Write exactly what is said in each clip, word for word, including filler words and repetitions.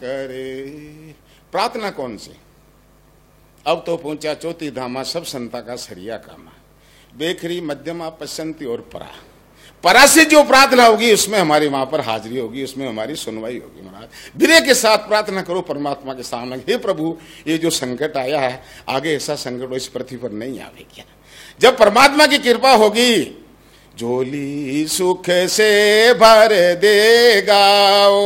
करे प्रार्थना कौन सी? अब तो पहुंचा चौथी धामा, सब संता का सरिया कामा, बेखरी मध्यमा पश्चंती और परा। परा से जो प्रार्थना होगी उसमें हमारी वहां पर हाजिरी होगी, उसमें हमारी सुनवाई होगी। महाराज विनय के साथ प्रार्थना करो परमात्मा के सामने, हे प्रभु ये जो संकट आया है आगे ऐसा संकट इस पृथ्वी पर नहीं आवेगा। जब परमात्मा की कृपा होगी, झोली सुख से भर देगा ओ,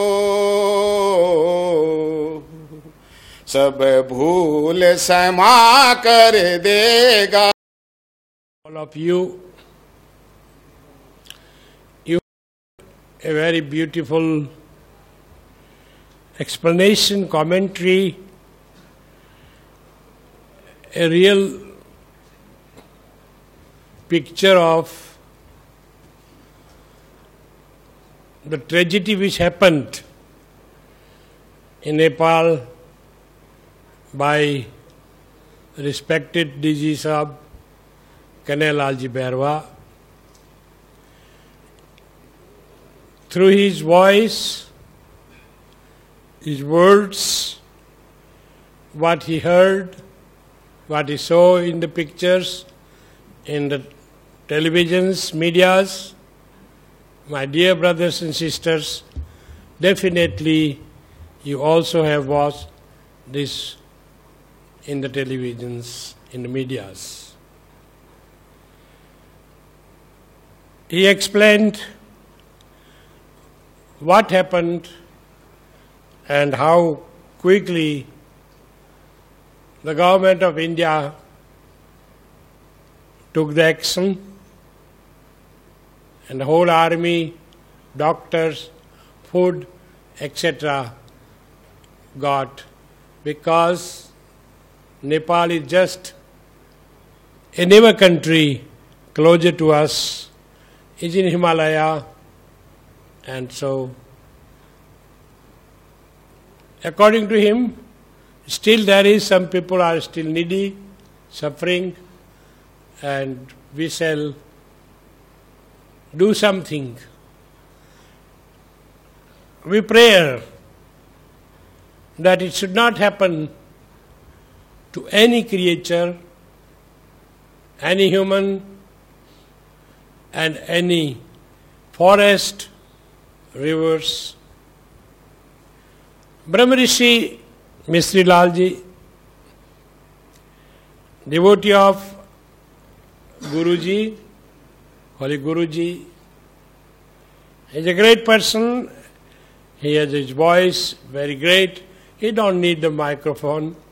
सब भूल क्षमा कर देगा। All of you, you a very beautiful explanation, commentary, a real picture of the tragedy which happened in Nepal by respected D G Sahab Kanhaiyalal Bairwa. Through his voice, his words, what he heard, what he saw in the pictures, in the televisions, medias, my dear brothers and sisters, definitely you also have watched this in the televisions, in the medias. He explained what happened and how quickly the government of India took the action, and the whole army, doctors, food, et cetera got, because Nepal is just a neighbor country closer to us, is in Himalaya, and so according to him, still there is some people are still needy, suffering, and we shall do something. We pray that it should not happen to any creature, any human, and any forest, rivers. Brahma Rishi Mistri Lalji, devotee of Guruji, Holy Guruji, is a great person. He has his voice, very great. He don't need the microphone.